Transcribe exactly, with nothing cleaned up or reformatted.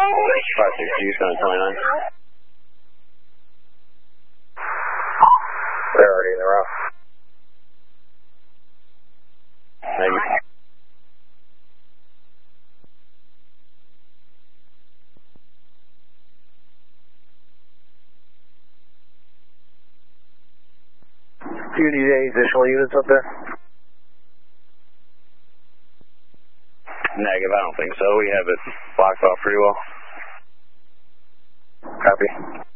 five six two, Houston twenty-nine. They're already in the route. Thank you. Do you need any additional units up there? Negative, I don't think so. We have it blocked off pretty well. Copy.